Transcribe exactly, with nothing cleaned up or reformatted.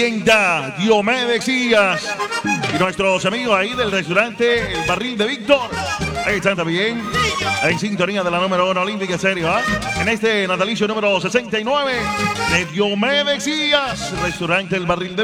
Diomedes Díaz y nuestros amigos ahí del restaurante El Barril de Víctor. Ahí están también en sintonía de la número uno olímpica, serio, ¿eh? En este natalicio número sesenta y nueve de Diomedes Díaz, restaurante El Barril de